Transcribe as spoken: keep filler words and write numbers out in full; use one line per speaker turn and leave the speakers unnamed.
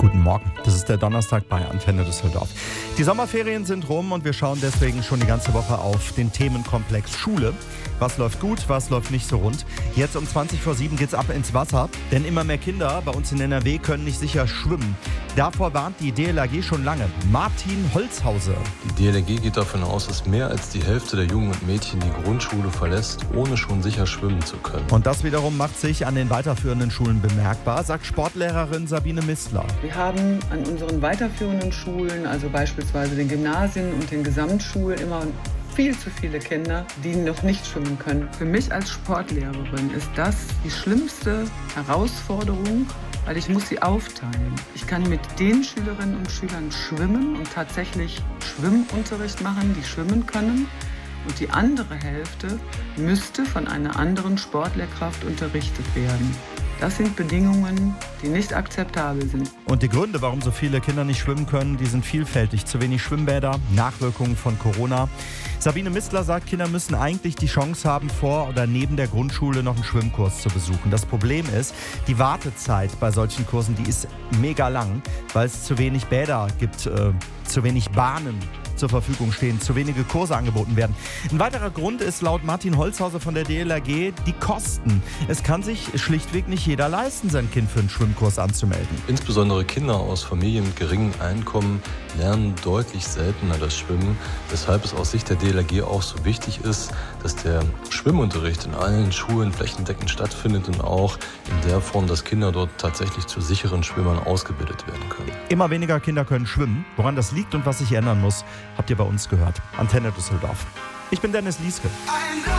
Guten Morgen, das ist der Donnerstag bei Antenne Düsseldorf. Die Sommerferien sind rum und wir schauen deswegen schon die ganze Woche auf den Themenkomplex Schule. Was läuft gut, was läuft nicht so rund. Jetzt um zwanzig vor sieben geht's ab ins Wasser, denn immer mehr Kinder bei uns in N R W können nicht sicher schwimmen. Davor warnt die D L R G schon lange. Martin Holzhauser.
Die D L R G geht davon aus, dass mehr als die Hälfte der Jungen und Mädchen die Grundschule verlässt, ohne schon sicher schwimmen zu können.
Und das wiederum macht sich an den weiterführenden Schulen bemerkbar, sagt Sportlehrerin Sabine Mistler.
Wir haben an unseren weiterführenden Schulen, also beispielsweise den Gymnasien und den Gesamtschulen, immer viel zu viele Kinder, die noch nicht schwimmen können. Für mich als Sportlehrerin ist das die schlimmste Herausforderung, weil ich muss sie aufteilen. Ich kann mit den Schülerinnen und Schülern schwimmen und tatsächlich Schwimmunterricht machen, die schwimmen können. Und die andere Hälfte müsste von einer anderen Sportlehrkraft unterrichtet werden. Das sind Bedingungen, die nicht akzeptabel sind.
Und die Gründe, warum so viele Kinder nicht schwimmen können, die sind vielfältig. Zu wenig Schwimmbäder, Nachwirkungen von Corona. Sabine Mistler sagt, Kinder müssen eigentlich die Chance haben, vor oder neben der Grundschule noch einen Schwimmkurs zu besuchen. Das Problem ist, die Wartezeit bei solchen Kursen, die ist mega lang, weil es zu wenig Bäder gibt, äh, zu wenig Bahnen zur Verfügung stehen, zu wenige Kurse angeboten werden. Ein weiterer Grund ist laut Martin Holzhauser von der D L R G die Kosten. Es kann sich schlichtweg nicht jeder leisten, sein Kind für einen Schwimmkurs anzumelden.
Insbesondere Kinder aus Familien mit geringem Einkommen lernen deutlich seltener das Schwimmen, weshalb es aus Sicht der D L R G auch so wichtig ist, dass der Schwimmunterricht in allen Schulen flächendeckend stattfindet und auch in der Form, dass Kinder dort tatsächlich zu sicheren Schwimmern ausgebildet werden können.
Immer weniger Kinder können schwimmen. Woran das liegt und was sich ändern muss, habt ihr bei uns gehört. Antenne Düsseldorf. Ich bin Dennis Lieske.